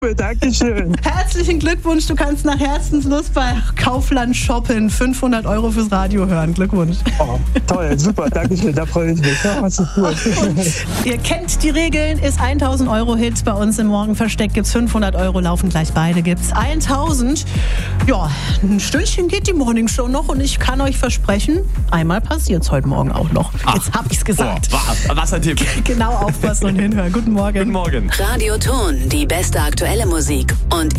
Dankeschön. Herzlichen Glückwunsch, du kannst nach Herzenslust bei Kaufland shoppen. 500 € fürs Radio hören. Glückwunsch. Oh, toll, super, Dankeschön, da freue ich mich. Ja, so cool. Ihr kennt die Regeln, ist 1.000 € Hit. Bei uns im Morgenversteck gibt's 500 €, laufen gleich beide, gibt's 1.000. Ja, ein Stündchen geht die Morningshow noch und ich kann euch versprechen, einmal passiert's heute Morgen auch noch. Jetzt hab ich's gesagt. Was ein Tipp. Genau aufpassen und hinhören. Guten Morgen. Guten Morgen. Radioton, die beste aktuelle Musik und